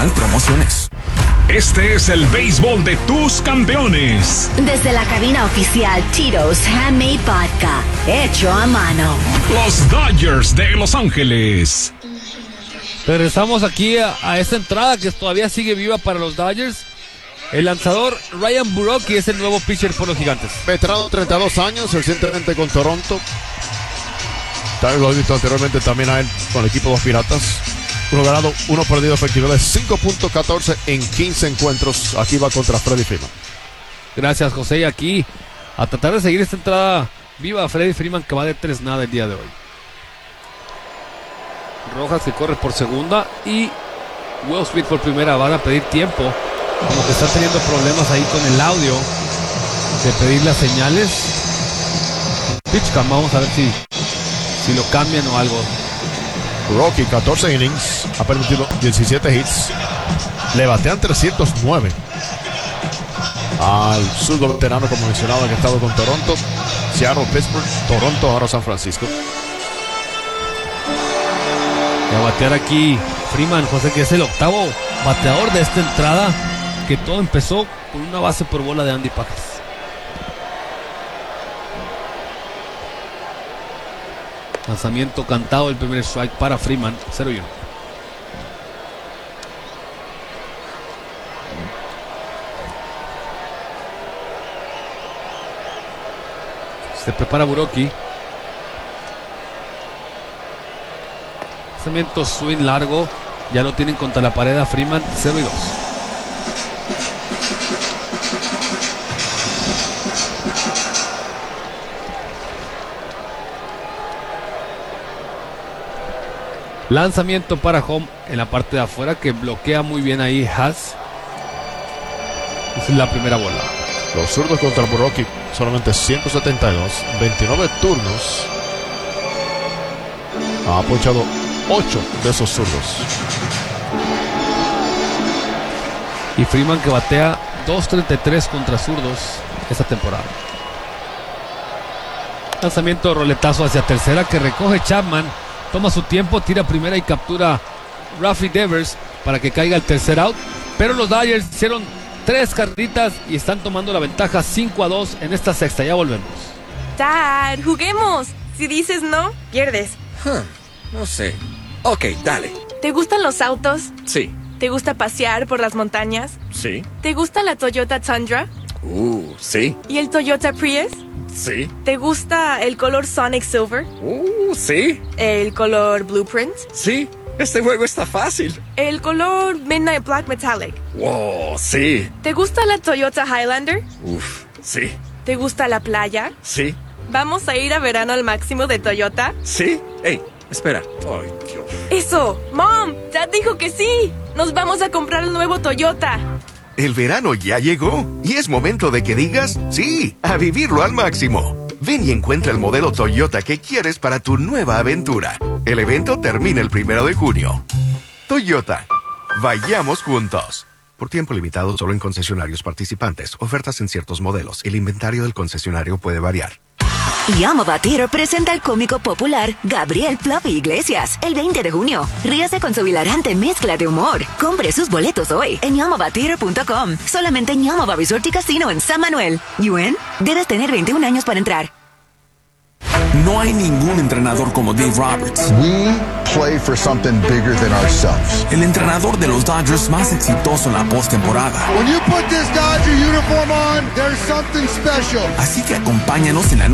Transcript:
Promociones. Este es el béisbol de tus campeones. Desde la cabina oficial Tito's Handmade Vodka, hecho a mano. Los Dodgers de Los Ángeles. Regresamos aquí a esta entrada que todavía sigue viva para los Dodgers. El lanzador Ryan Borucki es el nuevo pitcher por los Gigantes. Veterano, 32 años, recientemente con Toronto. Lo he visto anteriormente también a él con el equipo de los Piratas. Uno ganado, uno perdido, efectividad de 5.14 en 15 encuentros. Aquí va contra Freddie Freeman. Gracias, José. Y aquí a tratar de seguir esta entrada viva a Freddie Freeman, que va de 3-0 el día de hoy. Rojas que corre por segunda y Will Smith por primera. Van a pedir tiempo, como que están teniendo problemas ahí con el audio de pedir las señales. Pitchcam, vamos a ver si lo cambian o algo. Rocky, 14 innings, ha permitido 17 hits, le batean 309 al zurdo veterano, como mencionaba, que ha estado con Toronto, Seattle, Pittsburgh, Toronto, ahora San Francisco. Y a batear aquí Freeman, José, que es el octavo bateador de esta entrada, que todo empezó con una base por bola de Andy Pajas. Lanzamiento cantado, el primer strike para Freeman, 0-1. Se prepara Borucki. Lanzamiento swing largo, ya lo tienen contra la pared a Freeman, 0-2. Lanzamiento para home en la parte de afuera, que bloquea muy bien ahí Haas. Esa es la primera bola. Los zurdos contra Borucki, solamente 172, 29 turnos. Ha ponchado 8 de esos zurdos. Y Freeman, que batea 2.33 contra zurdos esta temporada. Lanzamiento roletazo hacia tercera, que recoge Chapman. Toma su tiempo, tira primera y captura Rafi Devers para que caiga el tercer out. Pero los Dodgers hicieron 3 carreritas y están tomando la ventaja 5-2 en esta sexta. Ya volvemos. Dad, juguemos. Si dices no, pierdes. No sé. Ok, dale. ¿Te gustan los autos? Sí. ¿Te gusta pasear por las montañas? Sí. ¿Te gusta la Toyota Tundra? Sí. ¿Y el Toyota Prius? Sí. ¿Te gusta el color Sonic Silver? Sí. ¿El color Blueprint? Sí. Este juego está fácil. ¿El color Midnight Black Metallic? Wow, sí. ¿Te gusta la Toyota Highlander? Sí. ¿Te gusta la playa? Sí. ¿Vamos a ir a verano al máximo de Toyota? Sí. Hey, espera. Ay, Dios. ¡Eso! ¡Mom! ¡Dad dijo que sí! ¡Nos vamos a comprar el nuevo Toyota! El verano ya llegó y es momento de que digas sí, a vivirlo al máximo. Ven y encuentra el modelo Toyota que quieres para tu nueva aventura. El evento termina el 1 de junio. Toyota, vayamos juntos. Por tiempo limitado solo en concesionarios participantes. Ofertas en ciertos modelos. El inventario del concesionario puede variar. Yamava Theater presenta al cómico popular Gabriel Fluffy Iglesias el 20 de junio. Ríase con su hilarante mezcla de humor. Compre sus boletos hoy en YamavaTheater.com. Solamente en Yamava Resort y Casino en San Manuel. ¿Yuen? Debes tener 21 años para entrar. No hay ningún entrenador como Dave Roberts. We play for something bigger than ourselves. El entrenador de los Dodgers más exitoso en la postemporada. When you put this Dodger uniform on, there's something special. Así que acompáñanos en la